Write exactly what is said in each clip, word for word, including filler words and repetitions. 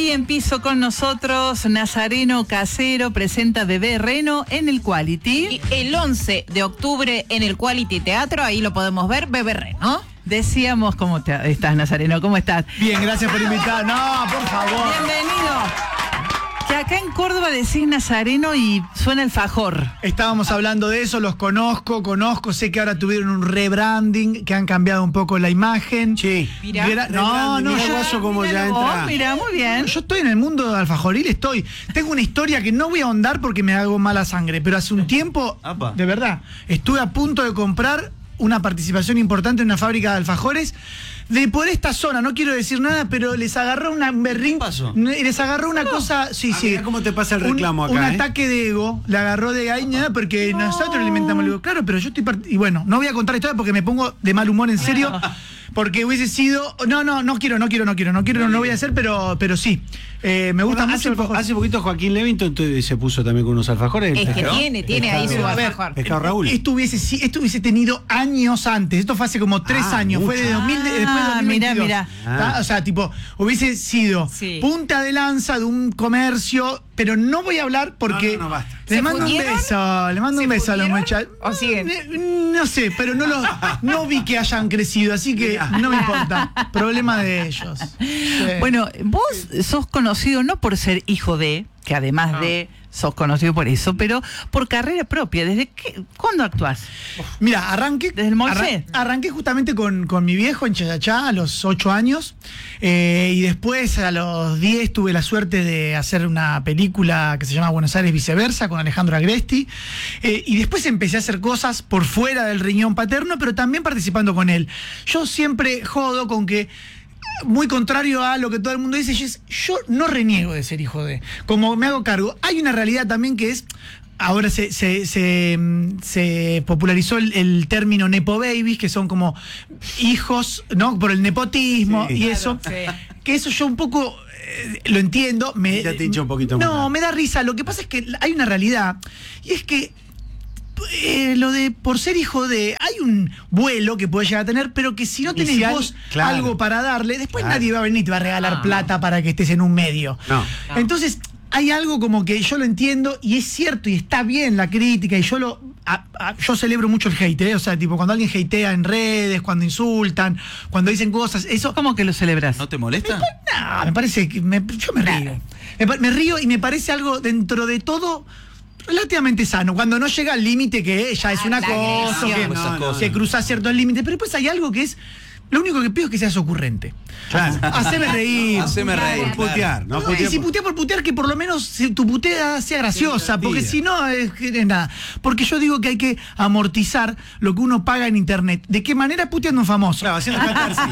Y en piso con nosotros, Nazareno Casero presenta Bebé Reno en el Quality. Y el once de octubre en el Quality Teatro, ahí lo podemos ver, Bebé Reno. Decíamos, ¿cómo te, estás, Nazareno? ¿Cómo estás? Bien, gracias por invitar. No, por favor. Bienvenido. Que acá en Córdoba decís Nazareno y suena el fajor. Estábamos hablando de eso, los conozco, conozco, sé que ahora tuvieron un rebranding, que han cambiado un poco la imagen. Sí. Mirá. Gra- no, no, Mirá yo, Guaso cómo ya Míralo vos, entra. Mirá, muy bien. yo estoy en el mundo de alfajoril, estoy. Tengo una historia que no voy a ahondar porque me hago mala sangre, pero hace un tiempo, Apa. de verdad, estuve a punto de comprar una participación importante en una fábrica de alfajores de por esta zona, no quiero decir nada, pero les agarró una berrín, pasó? les agarró una cosa, sí, Ah, sí. mirá cómo te pasa el un- reclamo acá, Un ¿eh? ataque de ego, le agarró de ahí, nada, porque nosotros le alimentamos el ego. Claro, pero yo estoy part- y bueno, no voy a contar la historia porque me pongo de mal humor en serio, porque hubiese sido, no, no, no quiero, no quiero, no quiero, no quiero, no lo voy a hacer, pero, pero sí. Eh, me gusta Bueno, mucho hace, el po- alfajor. hace poquito Joaquín Levington tu- se puso también con unos alfajores. Es que Pescado. tiene, tiene ahí su Pero, a ver, alfajor. Pescado Raúl. Esto hubiese, si- esto hubiese tenido años antes. Esto fue hace como tres Ah, años. Fue mucho. de dos mil, de- después de Ah, dos mil veintidós. mirá, mirá. ¿Tá? O sea, tipo, hubiese sido Sí. punta de lanza de un comercio, pero no voy a hablar porque. No, no, no, basta. Le ¿Se mando un fundieron? beso, le mando ¿Se un beso a los fundieron? muchachos. ¿O siguen? No, no sé, pero no, lo, no vi que hayan crecido, así que no me importa. Problema de ellos. Sí. Bueno, vos sos conocido no por ser hijo de, que además de sos conocido por eso, pero por carrera propia. ¿Desde qué, cuándo actuás? Mira, arranqué. ¿Desde el Moisés? arran- arranqué justamente con, con mi viejo en Chayachá a los ocho años. Eh, y después a los diez tuve la suerte de hacer una película que se llama Buenos Aires Viceversa con Alejandro Agresti. Eh, y después empecé a hacer cosas por fuera del riñón paterno, pero también participando con él. Yo siempre jodo con que, muy contrario a lo que todo el mundo dice, yo, es- yo no reniego de ser hijo de. Como me hago cargo, hay una realidad también que es. Ahora se, se, se, mm, se popularizó el, el término nepo babies, que son como hijos, ¿no? Por el nepotismo Sí. y eso. Sí. Que eso yo un poco eh, lo entiendo. Me, Ya te hincha un poquito No, más. me da risa. Lo que pasa es que hay una realidad, y es que eh, lo de por ser hijo de, hay un vuelo que puedes llegar a tener, pero que si no tenés si hay- vos claro. algo para darle, después Claro. nadie va a venir y te va a regalar Ah. plata para que estés en un medio. No. No. Entonces, hay algo como que yo lo entiendo y es cierto y está bien la crítica y yo lo a- a- yo celebro mucho el hate, ¿eh? O sea, tipo cuando alguien hatea en redes, cuando insultan, cuando dicen cosas, eso. ¿Cómo que lo celebras? ¿No te molesta? No, me parece que me- yo me río. Me, pa- me río y me parece algo dentro de todo relativamente sano. Cuando no llega al límite que ya es Ah, una la cosa, agresión. que No, no, se no. cruza ciertos límites, pero después hay algo que es. Lo único que pido es que seas ocurrente. Claro. Haceme reír. Haceme reír. Por putear, ¿no? No, Putear y si por- putea por putear, que por lo menos si tu putea sea graciosa, porque divertida. si no es, que es nada. Porque yo digo que hay que amortizar lo que uno paga en internet. ¿De qué manera? Puteando un famoso. Claro, haciendo catarsis.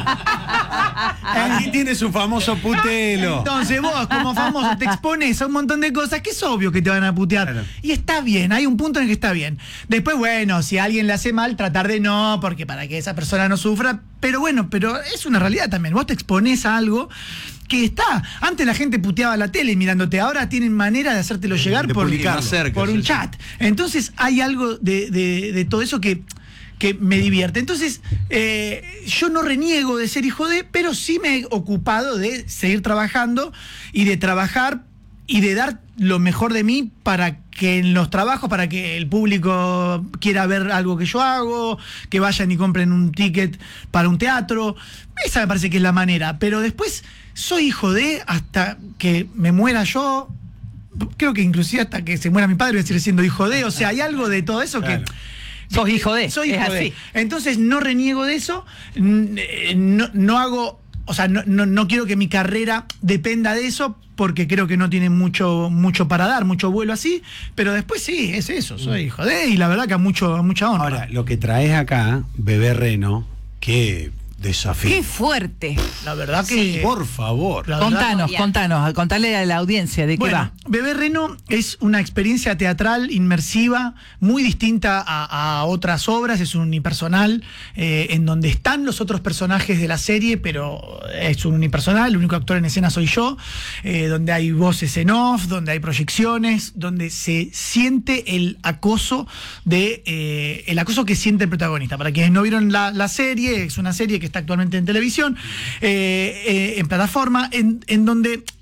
Aquí tiene su famoso putelo. Entonces vos, como famoso, te expones a un montón de cosas que es obvio que te van a putear. Claro. Y está bien, hay un punto en el que está bien. Después, bueno, si a alguien le hace mal, tratar de no, porque para que esa persona no sufra. Pero bueno, pero es una realidad también. Vos te expones a algo que está. Antes la gente puteaba la tele mirándote, ahora tienen manera de hacértelo llegar De por, publicarlo. Cerca, por sí, un sí. chat. Entonces hay algo de, de- de todo eso que, que me divierte. Entonces, eh, yo no reniego de ser hijo de, pero sí me he ocupado de seguir trabajando y de trabajar y de dar lo mejor de mí para que en los trabajos, para que el público quiera ver algo que yo hago, que vayan y compren un ticket para un teatro. Esa me parece que es la manera. Pero después soy hijo de hasta que me muera yo. Creo que inclusive hasta que se muera mi padre voy a seguir siendo hijo de. O sea, hay algo de todo eso Claro. que... Sos hijo de. Soy es hijo así. de. Entonces no reniego de eso, n- eh, no, no hago, o sea, no, no, no quiero que mi carrera dependa de eso, porque creo que no tiene mucho, mucho para dar, mucho vuelo así, pero después sí, es eso, soy hijo de, y la verdad que a mucho, a mucha honra. Ahora, lo que traes acá, Bebé Reno, qué desafío. Qué fuerte. la verdad que... Por favor. la verdad- Contanos, Ya. contanos, contale a la audiencia de qué Bueno, va. Bebé Reno es una experiencia teatral inmersiva, muy distinta a, a otras obras, es un unipersonal, eh, en donde están los otros personajes de la serie, pero es un unipersonal, el único actor en escena soy yo, eh, donde hay voces en off, donde hay proyecciones, donde se siente el acoso de eh, el acoso que siente el protagonista. Para quienes no vieron la, la serie, es una serie que está actualmente en televisión, eh, eh, en plataforma, en, en donde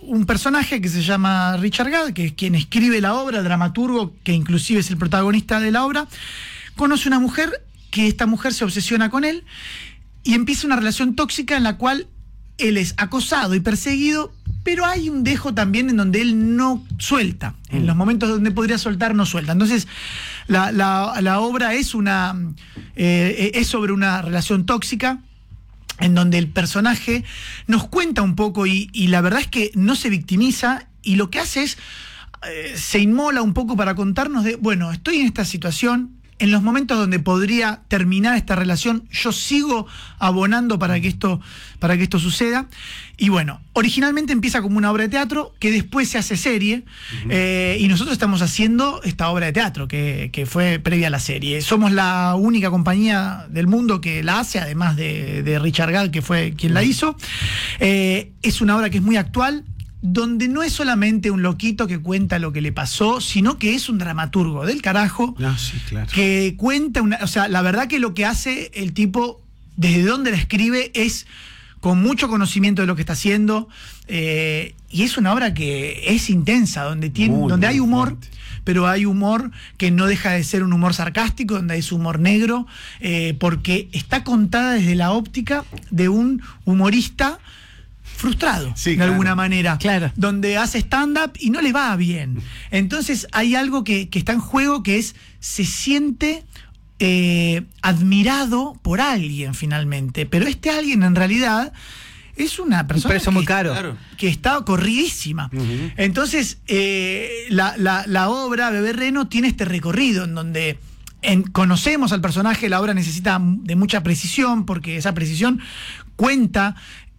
un personaje que se llama Richard Gad, que es quien escribe la obra, el dramaturgo, que inclusive es el protagonista de la obra, conoce una mujer, que esta mujer se obsesiona con él, y empieza una relación tóxica en la cual él es acosado y perseguido, pero hay un dejo también en donde él no suelta. Mm. En los momentos donde podría soltar, no suelta. Entonces, la, la, la obra es, una, eh, es sobre una relación tóxica, en donde el personaje nos cuenta un poco y, y la verdad es que no se victimiza y lo que hace es, eh, se inmola un poco para contarnos de, bueno, estoy en esta situación, en los momentos donde podría terminar esta relación, yo sigo abonando para que esto, para que esto suceda. Y bueno, originalmente empieza como una obra de teatro que después se hace serie, uh-huh. eh, y nosotros estamos haciendo esta obra de teatro que, que fue previa a la serie. Somos la única compañía del mundo que la hace, además de, de Richard Gad, que fue quien uh-huh. la hizo. Eh, es una obra que es muy actual, donde no es solamente un loquito que cuenta lo que le pasó, sino que es un dramaturgo del carajo, no, sí, claro. que cuenta una, o sea, la verdad que lo que hace el tipo, desde donde la escribe, es con mucho conocimiento de lo que está haciendo, eh, y es una obra que es intensa, donde tiene, muy, donde muy hay humor, fuerte. Pero hay humor que no deja de ser un humor sarcástico, donde es humor negro, eh, porque está contada desde la óptica de un humorista frustrado, sí, de claro. alguna manera, claro. donde hace stand-up y no le va bien. Entonces hay algo que, que está en juego, que es, se siente eh, admirado por alguien finalmente, pero este alguien en realidad es una persona que, muy caro. Claro. que está corridísima. Uh-huh. Entonces eh, la, la, la obra Bebé Reno tiene este recorrido en donde en, conocemos al personaje, la obra necesita de mucha precisión, porque esa precisión cuenta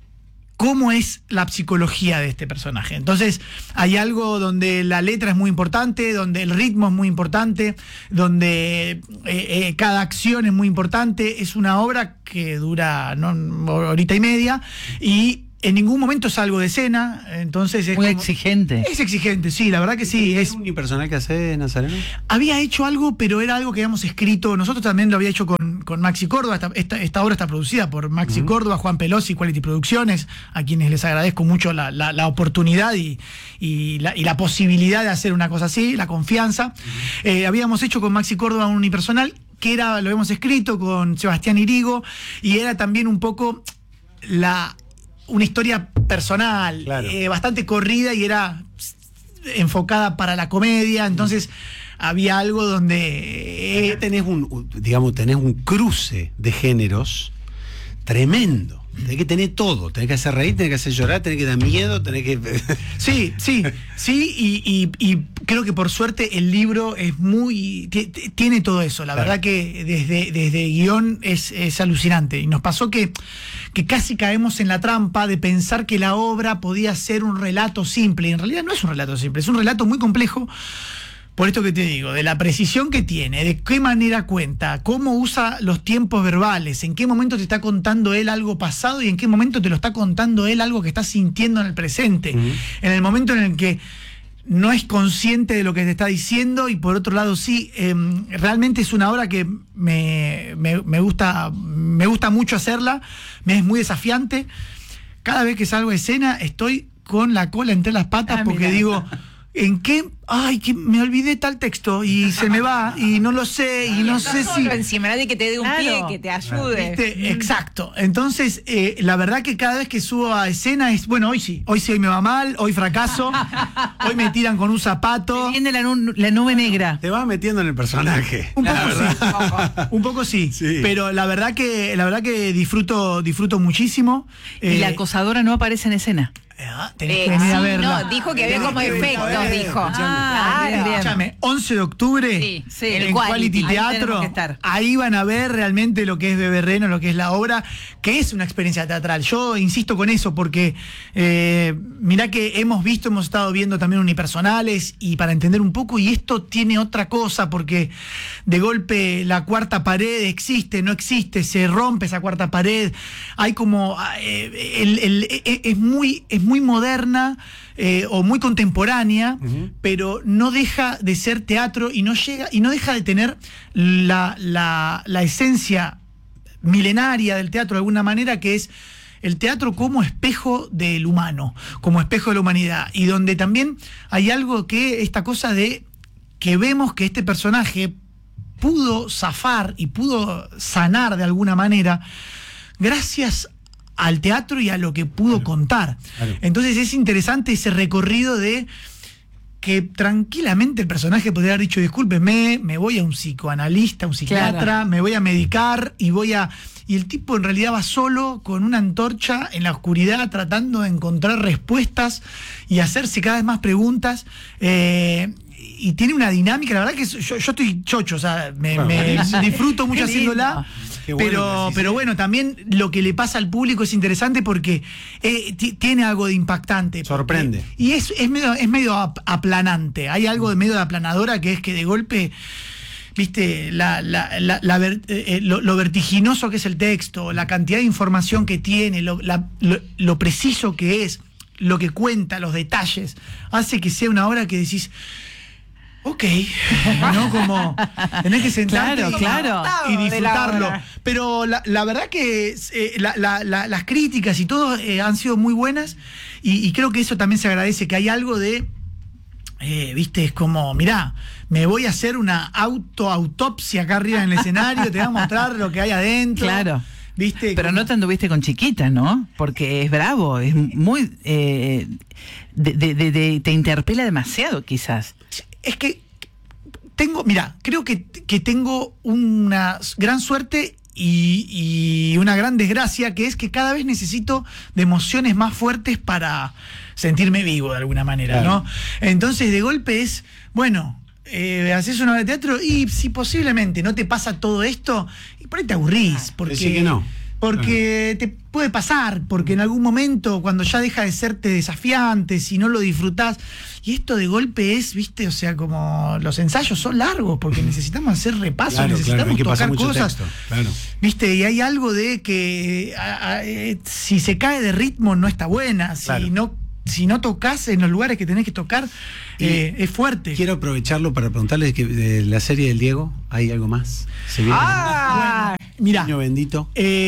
cómo es la psicología de este personaje. Entonces, hay algo donde la letra es muy importante, donde el ritmo es muy importante, donde eh, eh, cada acción es muy importante. Es una obra que dura no, horita y media y en ningún momento salgo de escena, entonces es muy como, exigente. Es exigente, sí, la verdad que sí. ¿Es Es un unipersonal que hace Nazareno? Había hecho algo, pero era algo que habíamos escrito. Nosotros también lo había hecho con, con Maxi Córdoba. Esta, esta, esta obra está producida por Maxi uh-huh. Córdoba, Juan Pelosi, Quality Producciones, a quienes les agradezco mucho la, la, la oportunidad y, y, la, y la posibilidad de hacer una cosa así, la confianza. Uh-huh. Eh, habíamos hecho con Maxi Córdoba un unipersonal, que era, lo habíamos escrito con Sebastián Irigo, y era también un poco la... una historia personal, claro. eh, bastante corrida y era enfocada para la comedia, entonces había algo donde... Eh, tenés un, digamos, tenés un cruce de géneros tremendo. Tenés que tener todo, tenés que hacer reír, tenés que hacer llorar, tenés que dar miedo, tenés que... Sí, sí, sí, y, y, y creo que por suerte el libro es muy... tiene todo eso, la claro. verdad que desde, desde guión es, es alucinante. Y nos pasó que, que casi caemos en la trampa de pensar que la obra podía ser un relato simple, y en realidad no es un relato simple, es un relato muy complejo. Por esto que te digo, de la precisión que tiene, de qué manera cuenta, cómo usa los tiempos verbales, en qué momento te está contando él algo pasado y en qué momento te lo está contando él algo que está sintiendo en el presente. Uh-huh. En el momento en el que no es consciente de lo que te está diciendo y por otro lado sí, eh, realmente es una obra que me, me, me, gusta, me gusta mucho hacerla, me es muy desafiante. Cada vez que salgo de escena estoy con la cola entre las patas ah, porque mira. digo... ¿En qué? Ay, que me olvidé tal texto y se me va y no lo sé y no, no sé si... Encima nadie que te dé un claro. pie, que te ayude. ¿Viste? Mm. Exacto. Entonces, eh, la verdad que cada vez que subo a escena es, bueno, hoy sí, hoy sí, hoy me va mal, hoy fracaso, hoy me tiran con un zapato. Viene la, nu la nube negra. Te vas metiendo en el personaje. Un poco sí. Un poco sí. sí. Pero la verdad que, la verdad que disfruto, disfruto muchísimo. Y eh, la acosadora no aparece en escena. Tenés eh, que venir sí, a verla. No, dijo que había como efectos, dijo. Ah, claro. Escúchame, once de octubre sí, sí, en el Quality, Quality Teatro, ahí, ahí van a ver realmente lo que es Bebé Reno, lo que es la obra, que es una experiencia teatral. Yo insisto con eso porque eh, mirá que hemos visto, hemos estado viendo también unipersonales y para entender un poco, y esto tiene otra cosa porque de golpe la cuarta pared existe, no existe, se rompe esa cuarta pared, hay como eh, el, el, el, es muy es muy moderna eh, o muy contemporánea, uh-huh. pero no deja de ser teatro y no llega y no deja de tener la, la, la esencia milenaria del teatro de alguna manera, que es el teatro como espejo del humano, como espejo de la humanidad, y donde también hay algo que, esta cosa de que vemos que este personaje pudo zafar y pudo sanar de alguna manera gracias al teatro y a lo que pudo claro, contar. Claro. Entonces es interesante ese recorrido de que tranquilamente el personaje podría haber dicho, discúlpeme, me voy a un psicoanalista, un psiquiatra, claro. me voy a medicar y voy a... Y el tipo en realidad va solo con una antorcha en la oscuridad tratando de encontrar respuestas y hacerse cada vez más preguntas. Eh, y tiene una dinámica, la verdad que yo, yo estoy chocho, o sea, me, me disfruto mucho haciéndola. Bueno pero, pero bueno, también lo que le pasa al público es interesante porque eh, tiene algo de impactante. Sorprende. Porque, y es, es medio, es medio aplanante. Hay algo de medio de aplanadora que es que de golpe, viste, la, la, la, la ver, eh, lo, lo vertiginoso que es el texto, la cantidad de información que tiene, lo, la, lo, lo preciso que es, lo que cuenta, los detalles, hace que sea una obra que decís... Ok, ¿no? Como tenés que sentarte claro, y, claro. y disfrutarlo. Pero la, la verdad que eh, la, la, la, las críticas y todo eh, han sido muy buenas y, y creo que eso también se agradece, que hay algo de, eh, viste, es como, mirá, me voy a hacer una autoautopsia acá arriba en el escenario, te voy a mostrar lo que hay adentro. Claro. ¿Viste? Pero como... no te anduviste con chiquita, ¿no? Porque es bravo, es muy... Eh, de, de, de, de, te interpela demasiado, quizás. Es que tengo, mira, creo que, que tengo una gran suerte y, y una gran desgracia, que es que cada vez necesito de emociones más fuertes para sentirme vivo de alguna manera, claro. ¿no? Entonces, de golpe es, bueno, eh, haces una obra de teatro y si posiblemente no te pasa todo esto, y por ahí te aburrís, porque... Decí que no. Porque te puede pasar, porque en algún momento, cuando ya deja de serte desafiante, si no lo disfrutás, y esto de golpe es, viste, o sea, como los ensayos son largos, porque necesitamos hacer repasos, claro, necesitamos claro, tocar cosas, texto, claro. viste, y hay algo de que a, a, eh, si se cae de ritmo no está buena, si claro. no si no tocas en los lugares que tenés que tocar, eh, es fuerte. Quiero aprovecharlo para preguntarles que de la serie del Diego, ¿hay algo más? ¿Se viene? Ah, bueno, mira, Niño bendito.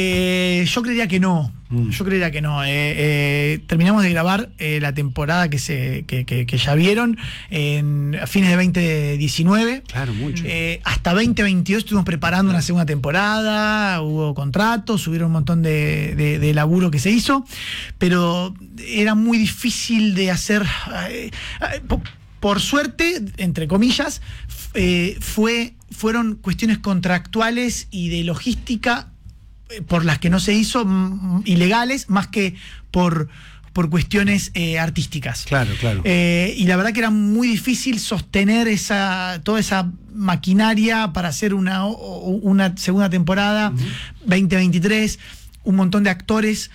Eh, yo creería que no. Mm. Yo creería que no. Eh, eh, terminamos de grabar eh, la temporada que se que, que, que ya vieron en, a fines de veinte diecinueve. Claro, mucho. Eh, hasta veinte veintidós estuvimos preparando una segunda temporada, hubo contratos, hubieron un montón de, de, de laburo que se hizo, pero era muy difícil de hacer. Eh, eh, por, por suerte, entre comillas, eh, fue, fueron cuestiones contractuales y de logística por las que no se hizo, m- ilegales, más que por, por cuestiones eh, artísticas. Claro, claro. Eh, y la verdad que era muy difícil sostener esa toda esa maquinaria para hacer una, una segunda temporada, uh-huh. veinte veintitrés, un montón de actores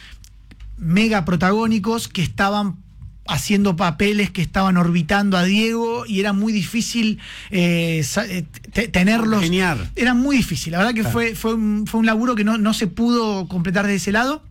mega protagónicos que estaban haciendo papeles que estaban orbitando a Diego y era muy difícil eh, t- tenerlos. Genial. Era muy difícil. La verdad que claro. fue, fue, un, fue un laburo que no, no se pudo completar de ese lado.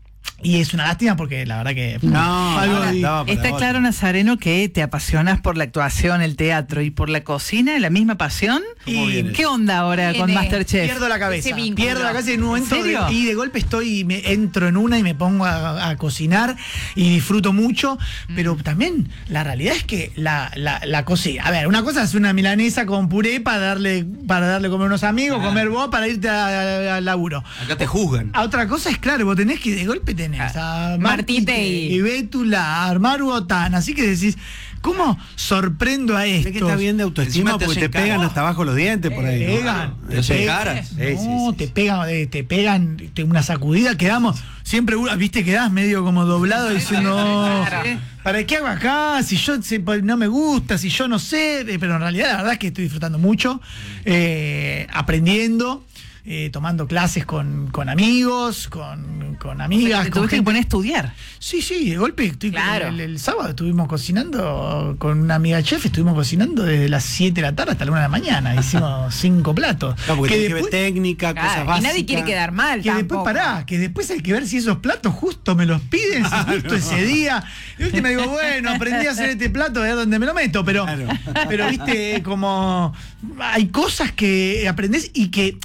Y es una lástima porque la verdad que... No, algo ahora, está otro. Claro, Nazareno, que te apasionas por la actuación, el teatro y por la cocina, la misma pasión. ¿Y qué onda ahora viene? Con Masterchef? Pierdo la cabeza. Pierdo la cabeza en un momento de, y de golpe estoy, me entro en una y me pongo a, a cocinar y disfruto mucho. Mm. Pero también la realidad es que la, la, la cocina... A ver, una cosa es una milanesa con puré para darle para darle comer a unos amigos, ah. comer vos para irte al laburo. Acá te juzgan. A otra cosa es, claro, vos tenés que de golpe tenés a Martite y Bétula, Armar Botán, así que decís, ¿cómo sorprendo a esto? Es que está bien de autoestima porque te pegan cara. Hasta abajo los dientes por ahí. Te pegan, ¿no? Te pegan. caras. No, sí, sí, sí. te pegan, te pegan te, una sacudida, quedamos, siempre, viste, quedás medio como doblado diciendo, ¿para qué hago acá? Si yo si, no me gusta, si yo no sé, pero en realidad la verdad es que estoy disfrutando mucho, eh, aprendiendo. Eh, tomando clases con, con amigos, con, con amigas. ¿Te tuviste que poner a estudiar? Sí, sí, de golpe. Estoy, claro. el, el sábado estuvimos cocinando con una amiga chef, estuvimos cocinando desde las siete de la tarde hasta la una de la mañana. Hicimos cinco platos. Claro, porque que después, después, técnica, claro, cosas básicas. Y nadie quiere quedar mal. Que tampoco. después pará, que después hay que ver si esos platos justo me los piden, si justo claro. ese día. Y última digo, bueno, aprendí a hacer este plato, a ver dónde me lo meto, pero, claro. pero viste, como hay cosas que aprendés y que sí o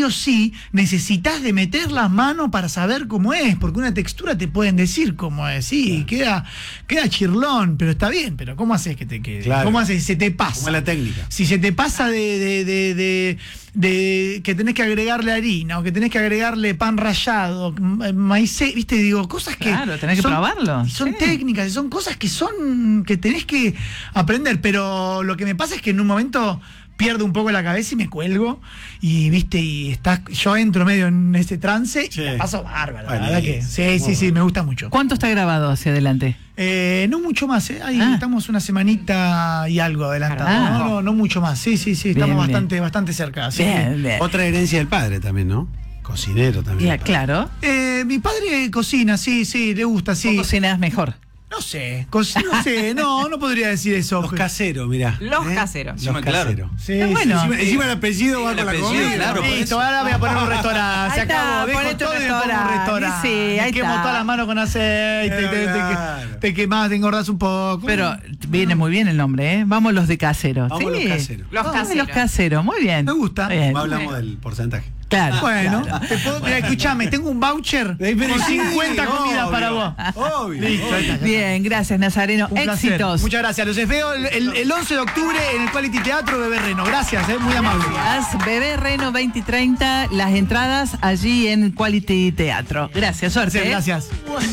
o sí necesitas de meter las manos para saber cómo es, porque una textura te pueden decir cómo es. Sí, queda, queda chirlón, pero está bien, pero ¿cómo haces que te quede? Claro. ¿Cómo haces? Se te pasa. ¿Cómo es la técnica? Si se te pasa de, de, de, de, de que tenés que agregarle harina o que tenés que agregarle pan rallado, ma- maíz, viste, digo, cosas que Claro, tenés que son- probarlo, Son sí. técnicas, son cosas que son que tenés que aprender, pero lo que me pasa es que en un momento pierdo un poco la cabeza y me cuelgo y viste y estás yo entro medio en ese trance Sí. y la paso bárbaro, la Bueno, verdad que sí. sí, Muy sí, sí, bueno. me gusta mucho. ¿Cuánto está grabado hacia adelante? Eh, no mucho más, ¿eh? Ahí Ah. estamos una semanita y algo adelantado. Carajo. No, no, no mucho más. Sí, sí, sí, estamos Bien, bastante, bastante cerca. así Bien, que- bien. Otra herencia del padre también, ¿no? Cocinero también. Ya, el padre. claro. Eh, mi padre cocina, sí, sí, le gusta, sí. ¿Cómo cocinas mejor? No sé, co- no sé, no, no podría decir eso. Los caseros, mirá. Los caseros. Los Encima, claro. caseros. Sí, Es bueno. sí, sí. Encima, encima el apellido va El con la apellido, comida. claro, por Listo, eso. ahora voy a poner un restaurante. Se Ahí está, acabó, dejo ponete un todo y pongo un restaurante. restaurante. Sí, Me ahí quemo está. todas las manos con aceite, te, te, te, Claro. te quemás, te engordás un poco. Pero viene muy bien el nombre, ¿eh? Vamos los de caseros. Vamos sí. los caseros. Los Vamos caseros. los caseros, muy bien. Me gusta. Bien. No hablamos del porcentaje. Claro. Bueno, claro. te puedo, mira, escuchame, tengo un voucher Pero con sí, cincuenta comidas obvio. para vos. Obvio. Listo, ahí está. Bien, gracias Nazareno. Un placer. Éxitos. Muchas gracias. Los veo el, el- el once de octubre en el Quality Teatro Bebé Reno. Gracias, eh, muy amable. Gracias. Bebé Reno veinte treinta, las entradas allí en Quality Teatro. Gracias, suerte. ¿eh? Gracias.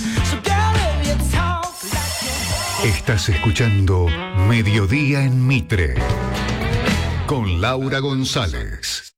Estás escuchando Mediodía en Mitre con Laura González.